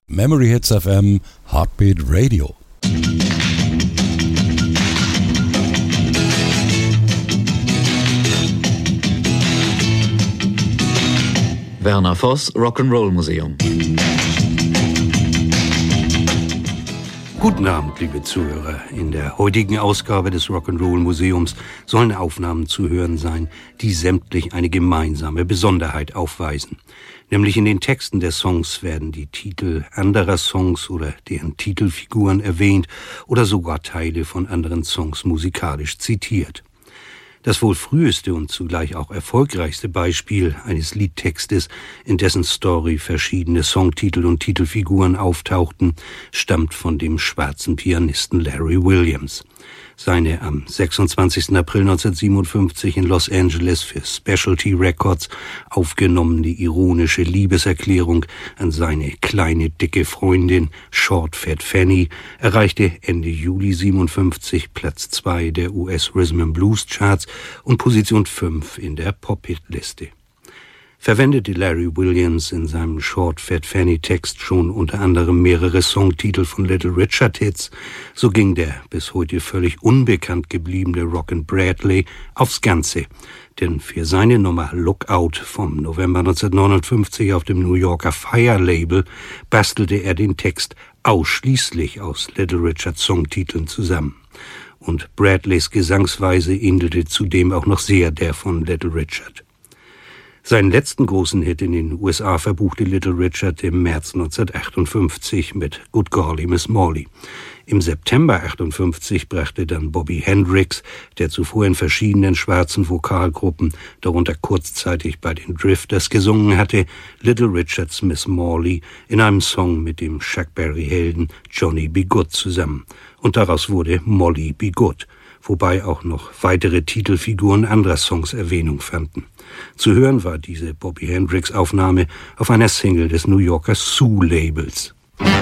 Memory Hits FM, Heartbeat Radio. Werner Voss, Rock'n'Roll Museum. Guten Abend, liebe Zuhörer. In der heutigen Ausgabe des Rock'n'Roll Museums sollen Aufnahmen zu hören sein, die sämtlich eine gemeinsame Besonderheit aufweisen. Nämlich in den Texten der Songs werden die Titel anderer Songs oder deren Titelfiguren erwähnt oder sogar Teile von anderen Songs musikalisch zitiert. Das wohl früheste und zugleich auch erfolgreichste Beispiel eines Liedtextes, in dessen Story verschiedene Songtitel und Titelfiguren auftauchten, stammt von dem schwarzen Pianisten Larry Williams. Seine am 26. April 1957 in Los Angeles für Specialty Records aufgenommene ironische Liebeserklärung an seine kleine, dicke Freundin Short Fat Fanny erreichte Ende Juli 57 Platz 2 der US Rhythm and Blues Charts und Position 5 in der Pop-Hit-Liste. Verwendete Larry Williams in seinem Short Fat Fanny Text schon unter anderem mehrere Songtitel von Little Richard Hits, so ging der bis heute völlig unbekannt gebliebene Rockin' Bradley aufs Ganze. Denn für seine Nummer Lookout vom November 1959 auf dem New Yorker Fire Label bastelte er den Text ausschließlich aus Little Richard Songtiteln zusammen. Und Bradleys Gesangsweise ähnelte zudem auch noch sehr der von Little Richard. Seinen letzten großen Hit in den USA verbuchte Little Richard im März 1958 mit Good Golly Miss Molly. Im September 1958 brachte dann Bobby Hendricks, der zuvor in verschiedenen schwarzen Vokalgruppen, darunter kurzzeitig bei den Drifters gesungen hatte, Little Richards Miss Molly in einem Song mit dem Chuck Berry-Helden Johnny B. Goode zusammen. Und daraus wurde Molly B. Good, wobei auch noch weitere Titelfiguren anderer Songs Erwähnung fanden. Zu hören war diese Bobby Hendricks Aufnahme auf einer Single des New Yorker Sue Labels.